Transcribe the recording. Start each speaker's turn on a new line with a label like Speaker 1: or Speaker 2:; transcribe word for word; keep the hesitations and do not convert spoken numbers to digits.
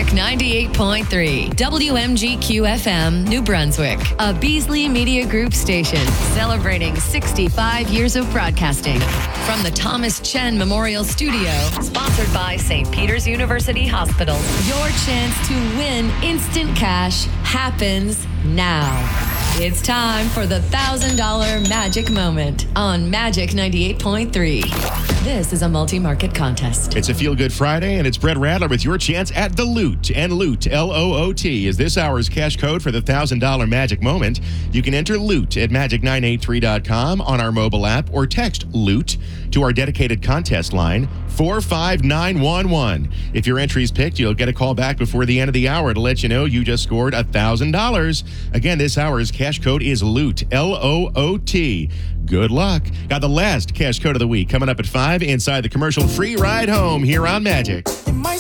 Speaker 1: Magic ninety-eight point three, W M G Q F M, New Brunswick, a Beasley Media Group station celebrating sixty-five years of broadcasting from the Thomas Chen Memorial Studio, sponsored by Saint Peter's University Hospital. Your chance to win instant cash happens now. It's time for the one thousand dollars Magic Moment on Magic ninety-eight point three. This is a multi-market contest.
Speaker 2: It's a Feel Good Friday, and it's Brett Radler with your chance at the Loot. And Loot, L O O T, is this hour's cash code for the one thousand dollars Magic Moment. You can enter Loot at magic nine eight three dot com on our mobile app or text Loot to our dedicated contest line, four five nine one one. If your entry is picked, you'll get a call back before the end of the hour to let you know you just scored one thousand dollars. Again, this hour's cash code is Loot, L O O T. Good luck. Got the last cash code of the week coming up at five inside the commercial free ride home here on Magic.